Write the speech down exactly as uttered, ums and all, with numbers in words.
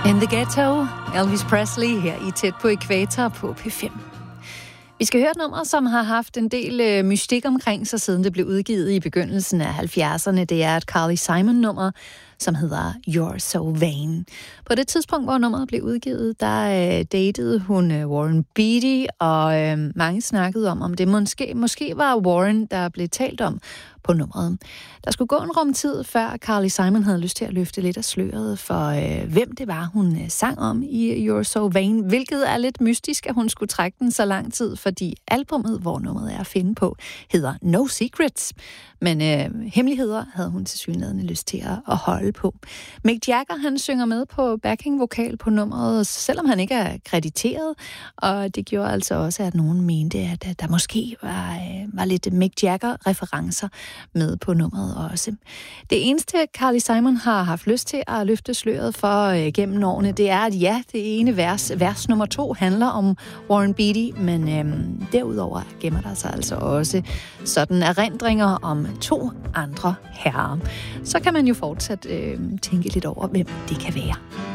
In the Ghetto, Elvis Presley her i Tæt på Ækvator på P fem. Vi skal høre et nummer, som har haft en del øh, mystik omkring sig, siden det blev udgivet i begyndelsen af halvfjerdserne. Det er et Carly Simon-nummer, som hedder You're So Vain. På det tidspunkt, hvor nummeret blev udgivet, der øh, datede hun øh, Warren Beatty, og øh, mange snakkede om, om det måske, måske var Warren, der blev talt om på nummeret. Der skulle gå en rum tid, før Carly Simon havde lyst til at løfte lidt af sløret for, øh, hvem det var, hun øh, sang om i You're So Vain, hvilket er lidt mystisk, at hun skulle trække den så lang tid, fordi albumet, hvor nummeret er at finde på, hedder No Secrets. Men øh, hemmeligheder havde hun tilsyneladende lyst til at, at holde på. Mick Jagger, han synger med på backing-vokal på nummeret, selvom han ikke er krediteret, og det gjorde altså også, at nogen mente, at der måske var, øh, var lidt Mick Jagger-referencer med på nummeret også. Det eneste, Carly Simon har haft lyst til at løfte sløret for øh, gennem årene, det er, at ja, det ene vers, vers nummer to, handler om Warren Beatty, men øh, derudover gemmer der sig altså også sådan erindringer om to andre herrer. Så kan man jo fortsat øh, tænke lidt over, hvem det kan være.